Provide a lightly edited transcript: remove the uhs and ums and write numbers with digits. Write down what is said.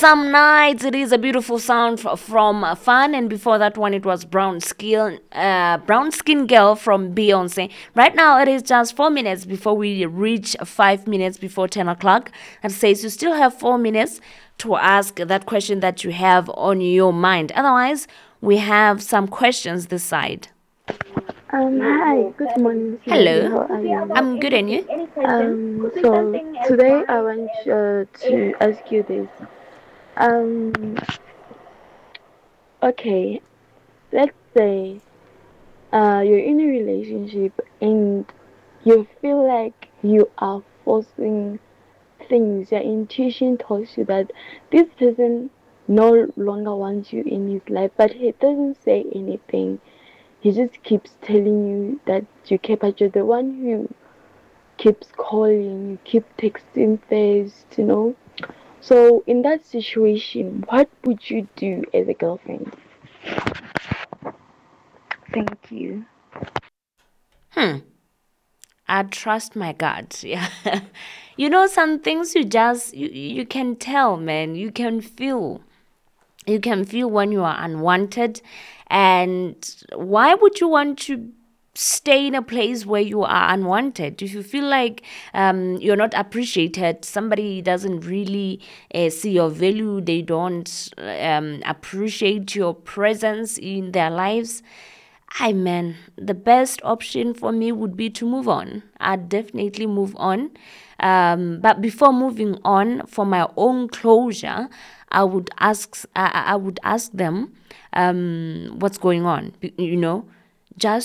Some nights it is a beautiful sound from Fun, and before that one it was Brown Skin Girl from Beyonce. Right now it is just 4 minutes before we reach 5 minutes before 10 o'clock. That says you still have 4 minutes to ask that question that you have on your mind. Otherwise, we have some questions this side. Hi, good morning, Cindy. Hello, How are you? I'm good, and you? So today I want to ask you this. Um, okay, let's say you're in a relationship and you feel like you are forcing things. Your intuition tells you that this person no longer wants you in his life, but he doesn't say anything. He just keeps telling you that you care, but you're the one who keeps calling, you keep texting first. So in that situation, what would you do as a girlfriend? Thank you. I trust my gut. Yeah. Some things you can tell, man. You can feel. You can feel when you are unwanted. And why would you want to stay in a place where you are unwanted? If you feel like you're not appreciated, somebody doesn't really see your value, they don't appreciate your presence in their lives. I man, the best option for me would be to move on. I'd definitely move on. But before moving on, for my own closure, I would ask them what's going on. Just